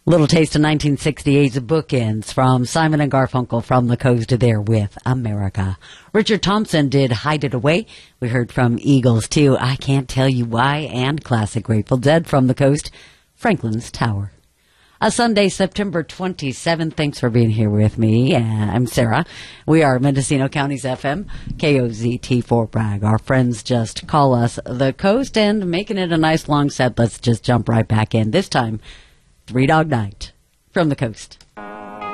Little taste of 1968's Bookends from Simon and Garfunkel, From the Coast to There with America. Richard Thompson did Hide It Away. We heard from Eagles too, I Can't Tell You Why, and classic Grateful Dead from the coast, Franklin's Tower. A Sunday, September 27th. Thanks for being here with me. I'm Sarah. We are Mendocino County's FM, KOZT Fort Bragg. Our friends just call us the coast, and making it a nice long set. Let's just jump right back in. This time, Three Dog Night from the coast.